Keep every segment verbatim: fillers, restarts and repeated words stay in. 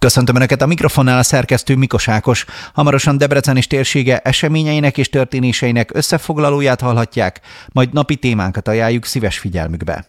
Köszöntöm Önöket, a mikrofonnál a szerkesztő Mikos Ákos. Hamarosan Debrecen és térsége eseményeinek és történéseinek összefoglalóját hallhatják, majd napi témánkat ajánljuk szíves figyelmükbe.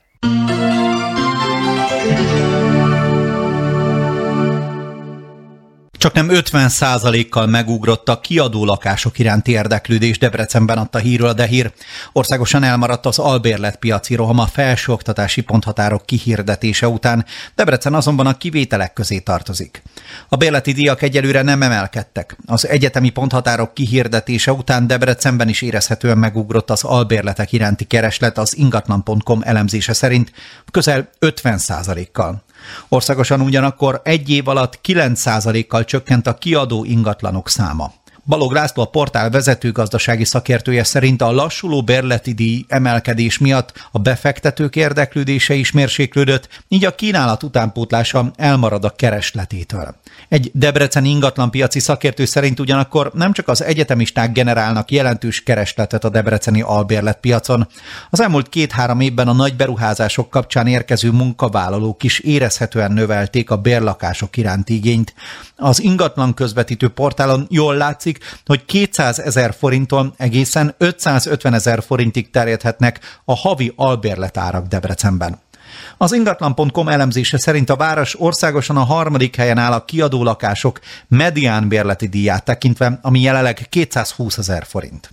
Csaknem ötven százalékkal megugrott a kiadó lakások iránti érdeklődés, Debrecenben adta hírről a Dehír. Országosan elmaradt az albérletpiaci roham a felsőoktatási ponthatárok kihirdetése után, Debrecen azonban a kivételek közé tartozik. A bérleti díjak egyelőre nem emelkedtek. Az egyetemi ponthatárok kihirdetése után Debrecenben is érezhetően megugrott az albérletek iránti kereslet, az ingatlan pont com elemzése szerint közel ötven százalékkal. Országosan ugyanakkor egy év alatt kilenc százalékkal csökkent a kiadó ingatlanok száma. Balog László, a portál vezető gazdasági szakértője szerint a lassuló bérleti díj emelkedés miatt a befektetők érdeklődése is mérséklődött, így a kínálat utánpótlása elmarad a keresletétől. Egy debreceni ingatlanpiaci szakértő szerint ugyanakkor nem csak az egyetemisták generálnak jelentős keresletet a debreceni albérletpiacon. Az elmúlt két-három évben a nagy beruházások kapcsán érkező munkavállalók is érezhetően növelték a bérlakások iránti igényt. Az ingatlan közvetítő portálon jól látszik, hogy kétszázezer forinttól egészen ötszázötvenezer forintig terjedhetnek a havi albérletárak Debrecenben. Az ingatlan pont com elemzése szerint a város országosan a harmadik helyen áll a kiadó lakások medián bérleti díját tekintve, ami jelenleg kétszázhúszezer forint.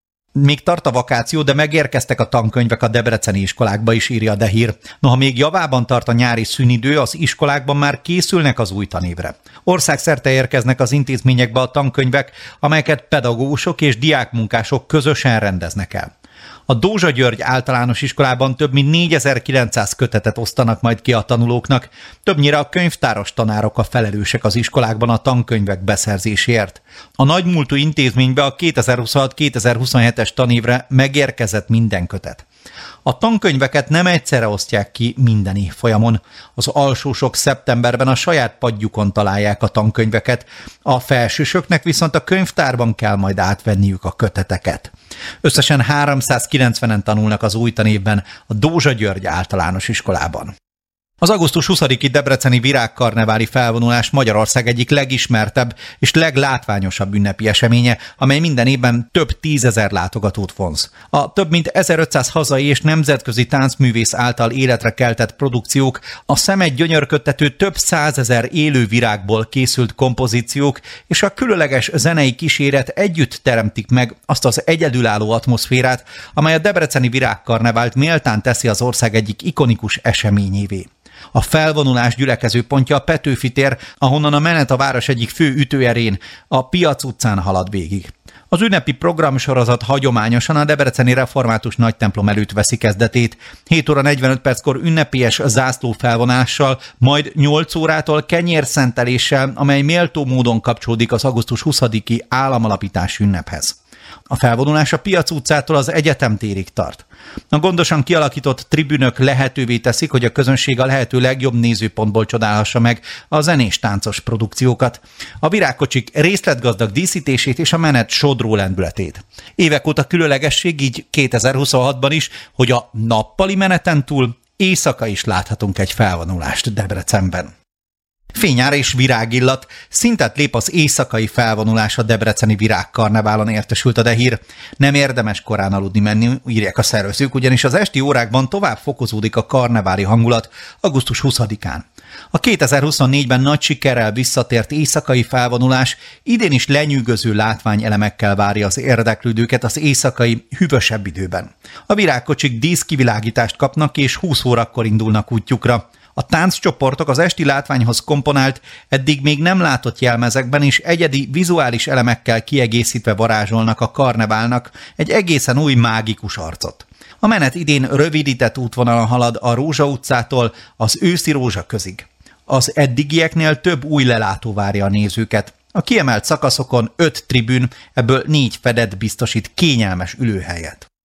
Még tart a vakáció, de megérkeztek a tankönyvek a debreceni iskolákba is, írja a Dehír. Noha még javában tart a nyári szünidő, az iskolákban már készülnek az új tanévre. Országszerte érkeznek az intézményekbe a tankönyvek, amelyeket pedagógusok és diákmunkások közösen rendeznek el. A Dózsa György általános iskolában több mint négyezer-kilencszáz kötetet osztanak majd ki a tanulóknak, többnyire a könyvtáros tanárok a felelősek az iskolákban a tankönyvek beszerzéséért. A nagymúltú intézménybe a kétezer-huszonhat kétezer-huszonhetes tanévre megérkezett minden kötet. A tankönyveket nem egyszerre osztják ki minden évfolyamon. Az alsósok szeptemberben a saját padjukon találják a tankönyveket, a felsősöknek viszont a könyvtárban kell majd átvenniük a köteteket. Összesen háromszázkilencvenen tanulnak az új tanévben a Dózsa György általános iskolában. Az augusztus huszadiki debreceni virágkarneváli felvonulás Magyarország egyik legismertebb és leglátványosabb ünnepi eseménye, amely minden évben több tízezer látogatót vonz. A több mint ezerötszáz hazai és nemzetközi táncművész által életre keltett produkciók, a szemet gyönyörködtető több százezer élő virágból készült kompozíciók és a különleges zenei kíséret együtt teremtik meg azt az egyedülálló atmoszférát, amely a debreceni virágkarnevált méltán teszi az ország egyik ikonikus eseményévé. A felvonulás gyülekezőpontja a Petőfi tér, ahonnan a menet a város egyik fő ütőerén, a Piac utcán halad végig. Az ünnepi programsorozat hagyományosan a debreceni református nagytemplom előtt veszi kezdetét. hét óra negyvenöt perckor ünnepélyes zászlófelvonással, majd nyolc órától kenyérszenteléssel, amely méltó módon kapcsolódik az augusztus huszadiki államalapítási ünnephez. A felvonulás a Piac utcától az Egyetem térig tart. A gondosan kialakított tribünök lehetővé teszik, hogy a közönség a lehető legjobb nézőpontból csodálhassa meg a zenés-táncos produkciókat, a virágkocsik részletgazdag díszítését és a menet sodró lendületét. Évek óta különlegesség, így kétezer-huszonhatban is, hogy a nappali meneten túl éjszaka is láthatunk egy felvonulást Debrecenben. Fényár és virágillat, szintet lép az éjszakai felvonulás a debreceni virágkarneválon, értesült a Dehír. Nem érdemes korán aludni menni, írják a szervezők, ugyanis az esti órákban tovább fokozódik a karneváli hangulat augusztus huszadikán. A kétezer-huszonnégyben nagy sikerrel visszatért éjszakai felvonulás idén is lenyűgöző látványelemekkel várja az érdeklődőket az éjszakai, hűvösebb időben. A virágkocsik díszkivilágítást kapnak és húsz órakor indulnak útjukra. A tánccsoportok az esti látványhoz komponált, eddig még nem látott jelmezekben és egyedi vizuális elemekkel kiegészítve varázsolnak a karneválnak egy egészen új mágikus arcot. A menet idén rövidített útvonalon halad a Rózsa utcától az Őszi Rózsa közig. Az eddigieknél több új lelátó várja a nézőket. A kiemelt szakaszokon öt tribün, ebből négy fedett biztosít kényelmes ülőhelyet.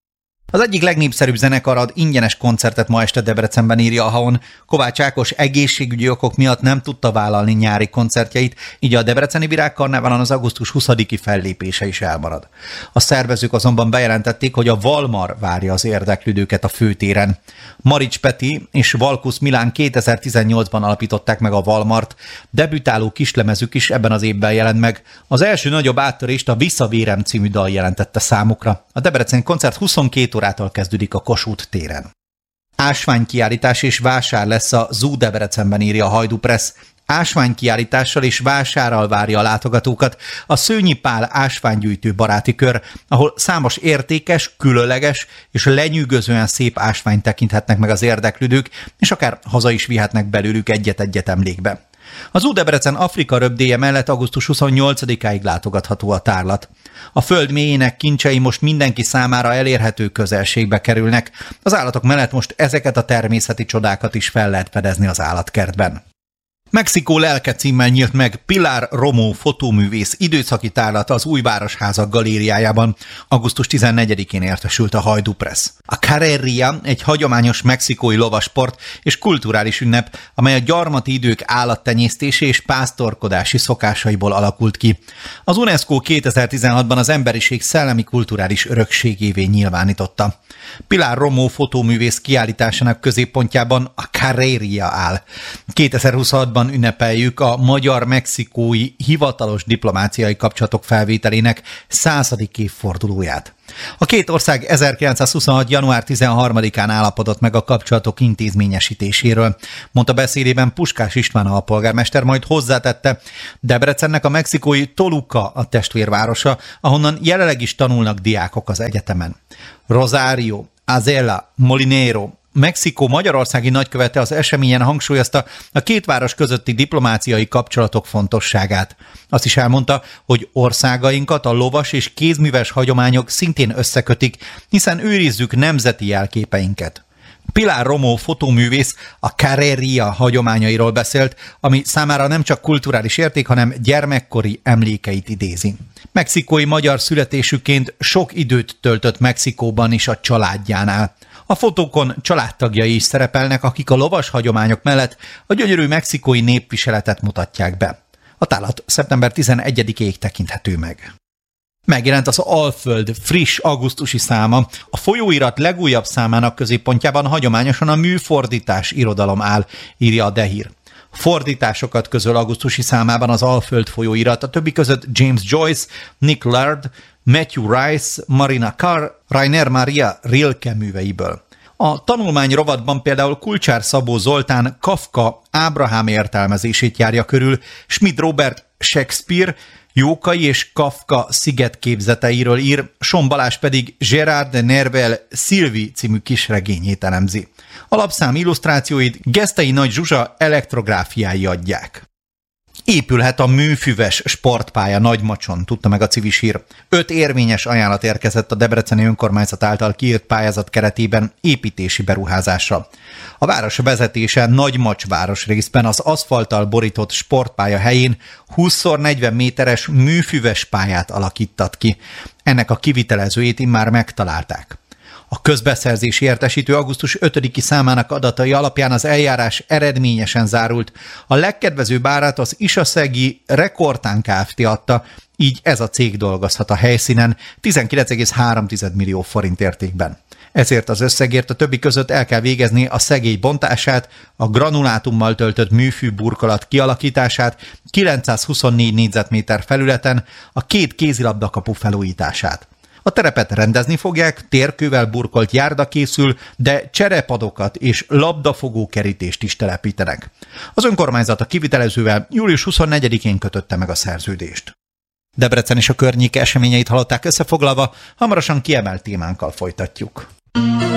Az egyik legnépszerűbb zenekar ad ingyenes koncertet ma este Debrecenben, írja a Haon. Kovács Ákos egészségügyi okok miatt nem tudta vállalni nyári koncertjeit, így a debreceni Virágkarneválon az augusztus huszadiki fellépése is elmarad. A szervezők azonban bejelentették, hogy a Valmar várja az érdeklődőket a főtéren. Marics Peti és Valkusz Milán kétezer-tizennyolcban alapították meg a Valmart, debütáló kislemezük is ebben az évben jelent meg. Az első nagyobb áttörést a Visszavérem című dal jelentette számukra. A debreceni koncert huszonkét órától kezdődik a Kossuth téren. Ásványkiállítás és vásár lesz a Zoo Debrecenben, írja a Hajdú Press. Ásványkiállítással és vásárral várja a látogatókat a Szőnyi Pál ásványgyűjtő baráti kör, ahol számos értékes, különleges és lenyűgözően szép ásványt tekinthetnek meg az érdeklődők, és akár haza is vihetnek belőlük egyet-egyet emlékbe. Az Zoo Debrecen Afrika röpdéje mellett augusztus huszonnyolcadikáig látogatható a tárlat. A föld mélyének kincsei most mindenki számára elérhető közelségbe kerülnek. Az állatok mellett most ezeket a természeti csodákat is fel lehet fedezni az állatkertben. Mexikó lelke címmel nyílt meg Pilar Romo fotóművész időszaki tárlata az Új Városházak galériájában. augusztus tizennegyedikén értesült a Hajdú Press. A Carreria egy hagyományos mexikói lovasport és kulturális ünnep, amely a gyarmati idők állattenyésztési és pásztorkodási szokásaiból alakult ki. Az UNESCO kétezer-tizenhatban az emberiség szellemi kulturális örökségévé nyilvánította. Pilar Romo fotóművész kiállításának középpontjában a Carreria áll. kétezer-huszonhatban ünnepeljük a magyar-mexikói hivatalos diplomáciai kapcsolatok felvételének századik évfordulóját. A két ország ezerkilencszázhuszonhat. január tizenharmadikán állapodott meg a kapcsolatok intézményesítéséről, mondta beszédében Puskás István alpolgármester, majd hozzátette, Debrecennek a mexikói Toluca a testvérvárosa, ahonnan jelenleg is tanulnak diákok az egyetemen. Rosario, Azela, Molinero, Mexikó magyarországi nagykövete az eseményen hangsúlyozta a két város közötti diplomáciai kapcsolatok fontosságát. Azt is elmondta, hogy országainkat a lovas és kézműves hagyományok szintén összekötik, hiszen őrizzük nemzeti jelképeinket. Pilar Romo fotóművész a Carreria hagyományairól beszélt, ami számára nem csak kulturális érték, hanem gyermekkori emlékeit idézi. Mexikói magyar születésüként sok időt töltött Mexikóban is a családjánál. A fotókon családtagjai is szerepelnek, akik a lovas hagyományok mellett a gyönyörű mexikói népviseletet mutatják be. A tárlat szeptember tizenegyedikéig tekinthető meg. Megjelent az Alföld friss augusztusi száma. A folyóirat legújabb számának középpontjában hagyományosan a műfordítás irodalom áll, írja a Dehír. Fordításokat közöl augusztusi számában az Alföld folyóirat, a többi között James Joyce, Nick Laird, Matthew Rice, Marina Carr, Rainer Maria Rilke műveiből. A tanulmány rovatban például Kulcsár Szabó Zoltán Kafka Ábrahám értelmezését járja körül, Schmidt Róbert Shakespeare, Jókai és Kafka szigetképzeteiről ír, Son Balázs pedig Gérard de Nerval Sylvie című kisregényét elemzi. A lapszám illusztrációit Gesztei Nagy Zsuzsa elektrográfiái adják. Épülhet a műfüves sportpálya Nagymacson, tudta meg a Civis Hír. Öt érvényes ajánlat érkezett a debreceni önkormányzat által kiírt pályázat keretében építési beruházásra. A város vezetése Nagymacs városrészben az aszfalttal borított sportpálya helyén húsz szor negyven méteres műfüves pályát alakítat ki. Ennek a kivitelezőjét immár megtalálták. A közbeszerzési értesítő augusztus ötödiki számának adatai alapján az eljárás eredményesen zárult. A legkedvezőbb árat az Isaszegi Rekordtán Kft. Adta, így ez a cég dolgozhat a helyszínen tizenkilenc egész három millió forint értékben. Ezért az összegért a többi között el kell végezni a szegély bontását, a granulátummal töltött műfű burkolat kialakítását, kilencszázhuszonnégy négyzetméter felületen, a két kézilabdakapu felújítását. A terepet rendezni fogják, térkővel burkolt járda készül, de cserepadokat és labdafogó kerítést is telepítenek. Az önkormányzat a kivitelezővel július huszonnegyedikén kötötte meg a szerződést. Debrecen és a környéke eseményeit hallották összefoglalva, hamarosan kiemelt témánkkal folytatjuk.